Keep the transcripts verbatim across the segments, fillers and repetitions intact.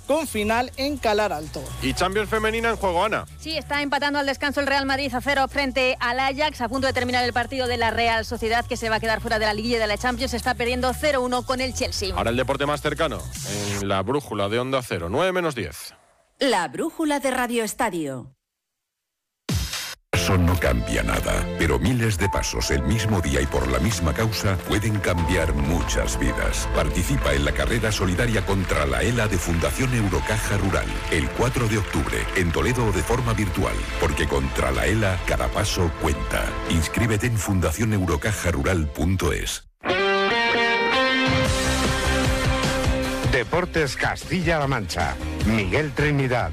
con final en Calar Alto. Y Champions femenina en juego, Ana. Sí, está empatando al descanso el Real Madrid a cero frente al Ajax, a punto de terminar el partido de la Real Sociedad, que se va a quedar fuera de la liguilla de la Champions. Está perdiendo cero uno con el Chelsea. Ahora el deporte más cercano, en la brújula de Onda Cero, nueve menos diez. La brújula de Radio Estadio. Eso no cambia nada, pero miles de pasos el mismo día y por la misma causa pueden cambiar muchas vidas. Participa en la carrera solidaria contra la ELA de Fundación Eurocaja Rural, el cuatro de octubre, en Toledo o de forma virtual, porque contra la ELA cada paso cuenta. Inscríbete en fundación eurocaja rural punto es. Deportes Castilla-La Mancha. Miguel Trinidad.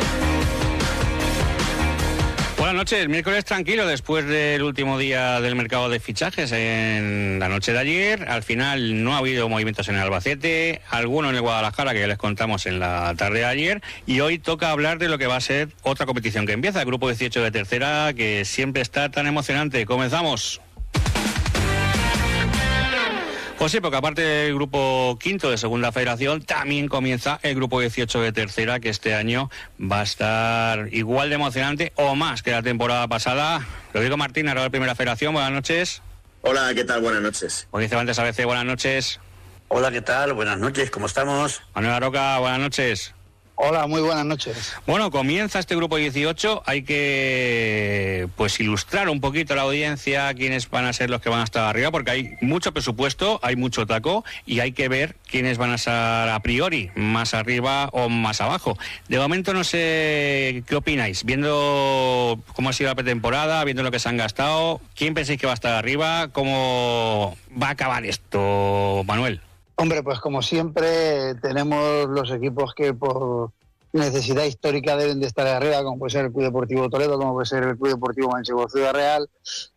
Buenas noches, miércoles tranquilo después del último día del mercado de fichajes en la noche de ayer. Al final no ha habido movimientos en el Albacete, algunos en el Guadalajara que ya les contamos en la tarde de ayer, y hoy toca hablar de lo que va a ser otra competición que empieza, el grupo dieciocho de tercera, que siempre está tan emocionante. Comenzamos. Pues sí, porque aparte del grupo quinto de segunda federación, también comienza el grupo dieciocho de tercera, que este año va a estar igual de emocionante o más que la temporada pasada. Rodrigo Martín, ahora de Primera Federación, buenas noches. Hola, ¿qué tal? Buenas noches. Mauricio Cervantes A B C, buenas noches. Hola, ¿qué tal? Buenas noches, ¿cómo estamos? Manuel Aroca, buenas noches. Hola, muy buenas noches. Bueno, comienza este grupo dieciocho, hay que pues ilustrar un poquito a la audiencia quiénes van a ser los que van a estar arriba, porque hay mucho presupuesto, hay mucho taco y hay que ver quiénes van a estar a priori más arriba o más abajo. De momento no sé qué opináis, viendo cómo ha sido la pretemporada, viendo lo que se han gastado, ¿quién pensáis que va a estar arriba? ¿Cómo va a acabar esto, Manuel? Hombre, pues como siempre tenemos los equipos que por necesidad histórica deben de estar arriba, como puede ser el Club Deportivo Toledo, como puede ser el Club Deportivo Manchego Ciudad Real,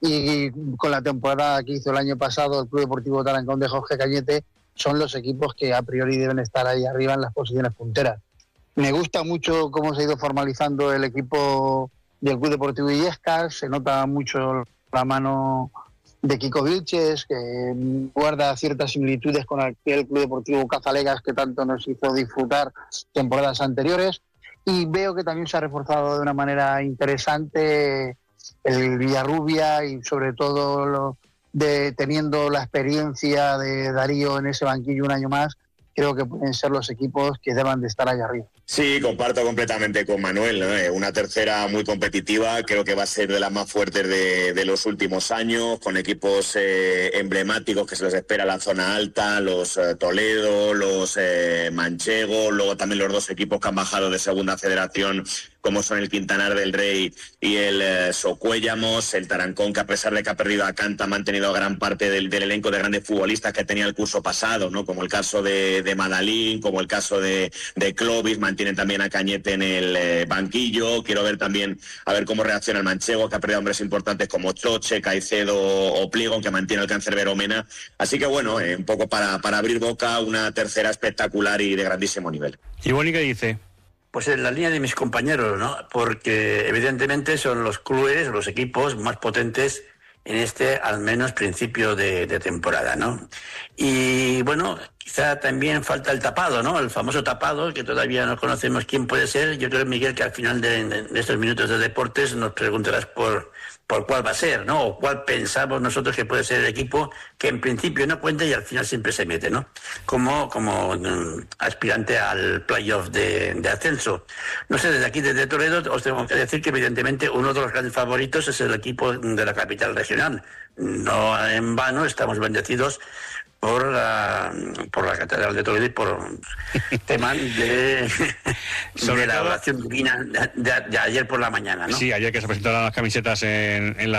y con la temporada que hizo el año pasado el Club Deportivo Tarancón de Jorge Cañete, son los equipos que a priori deben estar ahí arriba en las posiciones punteras. Me gusta mucho cómo se ha ido formalizando el equipo del Club Deportivo Illescas, se nota mucho la mano de Kiko Vilches, que guarda ciertas similitudes con el Club Deportivo Cazalegas, que tanto nos hizo disfrutar temporadas anteriores, y veo que también se ha reforzado de una manera interesante el Villarrubia, y sobre todo lo de teniendo la experiencia de Darío en ese banquillo un año más, creo que pueden ser los equipos que deban de estar allá arriba. Sí, comparto completamente con Manuel, ¿no? Una tercera muy competitiva, creo que va a ser de las más fuertes de, de los últimos años, con equipos eh, emblemáticos que se les espera la zona alta, los eh, Toledo, los eh, Manchego, luego también los dos equipos que han bajado de segunda federación, como son el Quintanar del Rey y el eh, Socuéllamos, el Tarancón, que a pesar de que ha perdido a Canta, ha mantenido gran parte del, del elenco de grandes futbolistas que tenía el curso pasado, ¿no? Como el caso de, de Madalín, como el caso de, de Clovis, mantienen también a Cañete en el eh, banquillo. Quiero ver también a ver cómo reacciona el Manchego, que ha perdido hombres importantes como Choche, Caicedo o Pliego, que mantiene el Cancerbero Mena. Así que bueno, eh, un poco para, para abrir boca, una tercera espectacular y de grandísimo nivel. ¿Y Boni qué dice? Pues en la línea de mis compañeros, ¿no? Porque evidentemente son los clubes, los equipos más potentes en este, al menos, principio de, de temporada, ¿no? Y bueno, quizá también falta el tapado, ¿no? El famoso tapado, que todavía no conocemos quién puede ser. Yo creo, Miguel, que al final de, de estos minutos de deportes nos preguntarás por, por cuál va a ser, ¿no? O cuál pensamos nosotros que puede ser el equipo que en principio no cuenta y al final siempre se mete, ¿no? Como, como um, aspirante al playoff de, de ascenso. No sé, desde aquí, desde Toledo, os tengo que decir que evidentemente uno de los grandes favoritos es el equipo de la capital regional. No en vano estamos bendecidos por la, por la Catedral de Toledo y por temas de, de la oración divina de, de, de ayer por la mañana, ¿no? Sí, ayer que se presentaron las camisetas en, en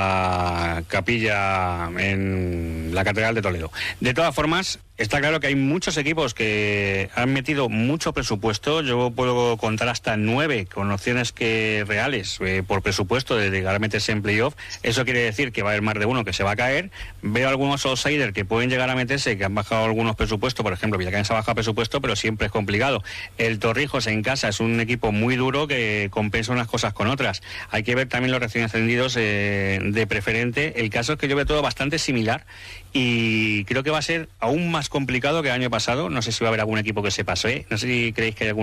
la capilla, en la Catedral de Toledo. De todas formas, está claro que hay muchos equipos que han metido mucho presupuesto. Yo puedo contar hasta nueve con opciones que reales eh, por presupuesto de llegar a meterse en playoff. Eso quiere decir que va a haber más de uno que se va a caer. Veo algunos outsiders que pueden llegar a meterse, que han bajado algunos presupuestos. Por ejemplo, Villacañas ha bajado presupuesto, pero siempre es complicado. El Torrijos en casa es un equipo muy duro que compensa unas cosas con otras. Hay que ver también los recién ascendidos eh, de preferente. El caso es que yo veo todo bastante similar y creo que va a ser aún más complicado que el año pasado. No sé si va a haber algún equipo que se pase. No sé si creéis que hay algún